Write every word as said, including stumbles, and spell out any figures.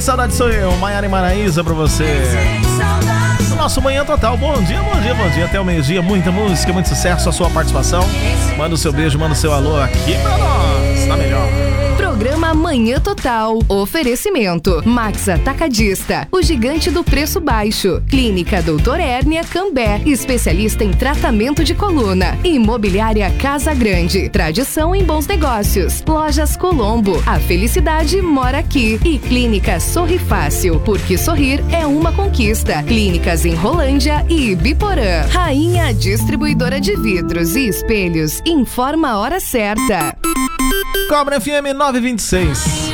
Sente Saudade Sou Eu, Maiara e Maraísa pra você. No nosso Manhã Total, bom dia, bom dia, bom dia. Até o meio-dia, muita música, muito sucesso, a sua participação. Manda o seu beijo, manda o seu alô aqui pra nós, tá melhor. Programa Manhã Total. Oferecimento. Max Atacadista, o gigante do preço baixo. Clínica Doutor Hérnia Cambé, especialista em tratamento de coluna. Imobiliária Casa Grande, tradição em bons negócios. Lojas Colombo, a felicidade mora aqui. E Clínica Sorri Fácil, porque sorrir é uma conquista. Clínicas em Rolândia e Ibiporã. Rainha Distribuidora de Vidros e Espelhos, informa a hora certa. Cobra F M nove vinte e seis.